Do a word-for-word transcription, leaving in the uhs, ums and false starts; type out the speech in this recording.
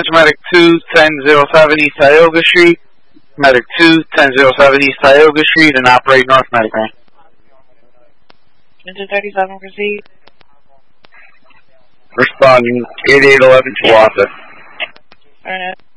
Central Medic two, ten oh seven East Tioga Street. Medic two, ten oh seven East Tioga Street, and operate North Medic Range. Engine thirty-seven, proceed. Responding eighty-eight eleven to Wassa. Alright.